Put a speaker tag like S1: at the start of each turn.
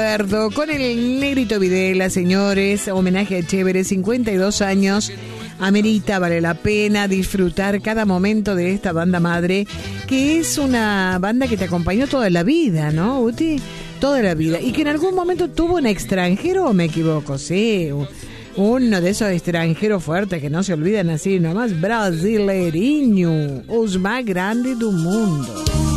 S1: Con el Negrito Videla, señores, homenaje a Chévere, 52 años, amerita, vale la pena disfrutar cada momento de esta banda madre, que es una banda que te acompañó toda la vida, ¿no, Uti? Toda la vida, y que en algún momento tuvo un extranjero, ¿o me equivoco? Sí, uno de esos extranjeros fuertes que no se olvidan así nomás, brasileirinho, os más grandes del mundo.